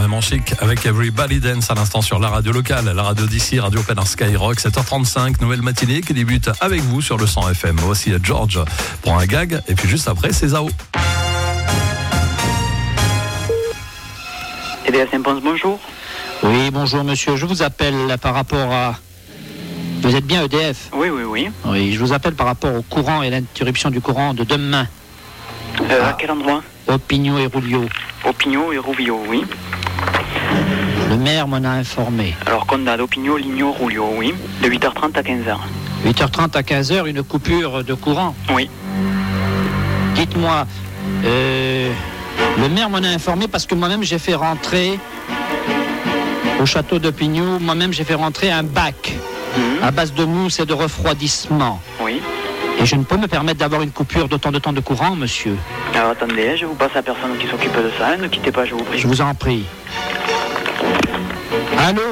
profondément chic avec Everybody Dance à l'instant sur la radio locale, la radio d'ici, Radio Pénin Skyrock, 7h35, nouvelle matinée qui débute avec vous sur le 100 FM. Voici George pour un gag et puis juste après c'est Zao. EDF Saint-Pons, bonjour. Oui, bonjour monsieur, je vous appelle par rapport à... Vous êtes bien EDF ? Oui. Oui, je vous appelle par rapport au courant et l'interruption du courant de demain. À quel endroit ? Opigno et Rouliot. Opigno et Rouliot, oui. Le maire m'en a informé. Alors, Condade, Opigno, Ligno, Rouliot, oui. De 8h30 à 15h. 8h30 à 15h, une coupure de courant. Oui. Dites-moi, le maire m'en a informé parce que moi-même j'ai fait rentrer au château d'Opigno, moi-même j'ai fait rentrer un bac à base de mousse et de refroidissement. Oui. Et je ne peux me permettre d'avoir une coupure d'autant de temps de courant, monsieur. Alors attendez, je vous passe à la personne qui s'occupe de ça. Ne quittez pas, je vous prie. Je vous en prie. Allô ?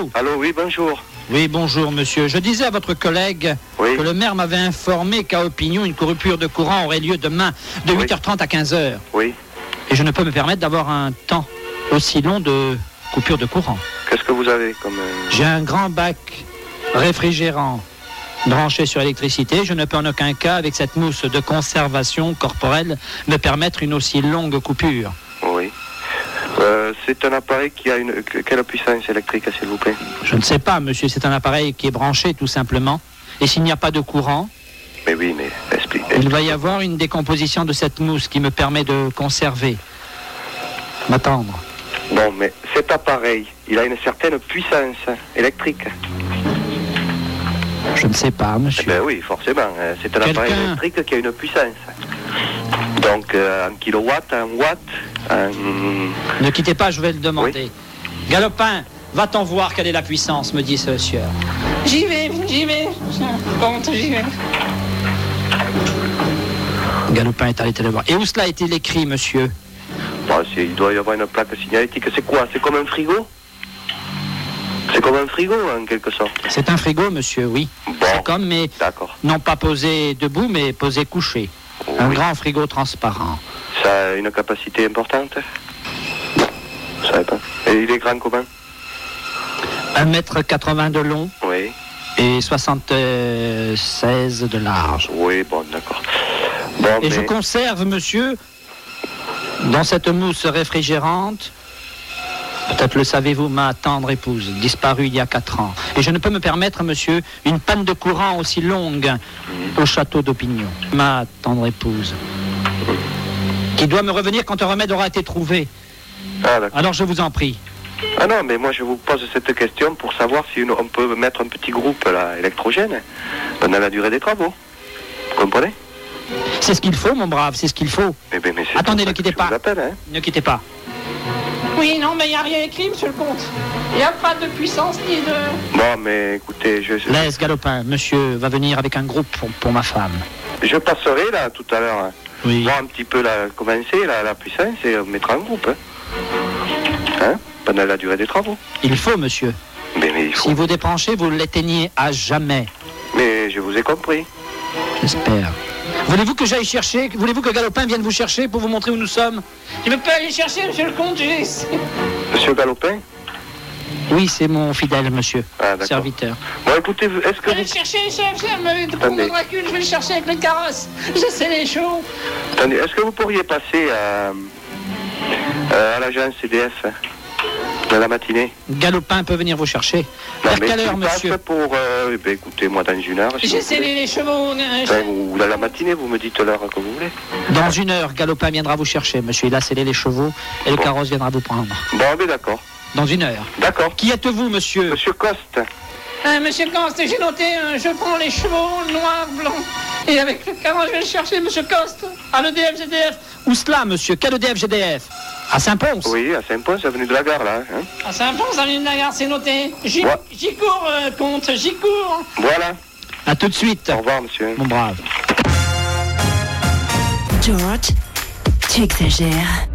Allô, oui, bonjour. Oui, bonjour, monsieur. Je disais à votre collègue Oui. que le maire m'avait informé qu'à Opigno, une coupure de courant aurait lieu demain de 8h30 à 15h. Oui. Et je ne peux me permettre d'avoir un temps aussi long de coupure de courant. Qu'est-ce que vous avez comme... J'ai un grand bac réfrigérant branché sur électricité. Je ne peux en aucun cas, avec cette mousse de conservation corporelle, me permettre une aussi longue coupure. Oui. C'est un appareil qui a quelle puissance électrique, s'il vous plaît ? Je ne sais pas, monsieur. C'est un appareil qui est branché, tout simplement. Et s'il n'y a pas de courant, Mais oui, mais explique. il va y avoir une décomposition de cette mousse qui me permet de conserver. M'attendre. Bon, mais cet appareil, il a une certaine puissance électrique. Je ne sais pas, Eh monsieur. bien oui, forcément. C'est un appareil électrique qui a une puissance. Donc, en kilowatts, en watts, en... Ne quittez pas, je vais le demander. Galopin, va-t'en voir quelle est la puissance, me dit ce monsieur. J'y vais. Compte, j'y vais. Galopin est allé te le voir. Et où cela est-il écrit, monsieur ? Bon, il doit y avoir une plaque signalétique. C'est quoi ? C'est comme un frigo ? C'est comme un frigo, en quelque sorte. C'est un frigo, monsieur, oui. Bon, C'est comme, mais d'accord. non pas posé debout, mais posé couché. Un Oui. grand frigo transparent. Ça a une capacité importante ? Je savais pas. Et il est grand comment ? 1m80 de long Oui. et 76 de large. Oui, bon, d'accord. Bon, Et mais... je conserve, monsieur, dans cette mousse réfrigérante, peut-être le savez-vous, ma tendre épouse, disparue il y a 4 ans. Et je ne peux me permettre, monsieur, une panne de courant aussi longue au château d'Opigno. Ma tendre épouse, qui doit me revenir quand un remède aura été trouvé. Ah, d'accord. Alors je vous en prie. Ah non, mais moi je vous pose cette question pour savoir si on peut mettre un petit groupe là, électrogène pendant la durée des travaux. Vous comprenez ? C'est ce qu'il faut, mon brave, c'est ce qu'il faut. Mais c'est Attendez, pour ne ça que quittez je pas. vous appelle, hein. Ne quittez pas. Oui, non, mais il n'y a rien écrit, monsieur le comte. Il n'y a pas de puissance ni de... Bon, mais écoutez, Laisse, Galopin, monsieur va venir avec un groupe pour ma femme. je passerai là tout à l'heure. Oui. Voir un petit peu comment c'est la puissance et on mettra un groupe. Hein, pendant la durée des travaux. Il faut, monsieur. Mais il faut. Si vous débranchez, vous l'éteignez à jamais. Mais je vous ai compris. J'espère. Voulez-vous que j'aille chercher, voulez-vous que Galopin vienne vous chercher pour vous montrer où nous sommes ? Je peux aller chercher, monsieur le comte, Monsieur Galopin ? Oui, c'est mon fidèle monsieur, Ah, d'accord. serviteur. Bon, écoutez, est-ce que Allez vous... chercher, chef, me Attendez. Dracule, je vais le chercher avec le carrosse. Je sais les chevaux. Attendez, est-ce que vous pourriez passer à l'agence CDF dans la matinée? Galopin peut venir vous chercher. Non, Vers mais quelle s'il heure, passe monsieur ? pour... écoutez, moi, dans 1 heure, si J'ai vous voulez. scellé les chevaux. Enfin, ou dans la matinée, vous me dites l'heure que vous voulez. Dans 1 heure, Galopin viendra vous chercher, monsieur. Il a scellé les chevaux et le Bon. carrosse viendra vous prendre. Bon, mais d'accord. Dans 1 heure. D'accord. Qui êtes-vous, monsieur ? Monsieur Coste. Monsieur Coste, j'ai noté, je prends les chevaux, noir, blanc. Et avec le carrosse, je vais le chercher, monsieur Coste. À l'EDF, GDF. Où cela, monsieur ? Quel EDF GDF ? À Saint-Pons ? Oui, à Saint-Pons, avenue de la Gare, là. Hein. À Saint-Pons, avenue de la Gare, c'est noté. J'y Ouais. cours, comte, j'y cours. Voilà. À tout de suite, Au revoir, monsieur. mon brave. George, tu exagères.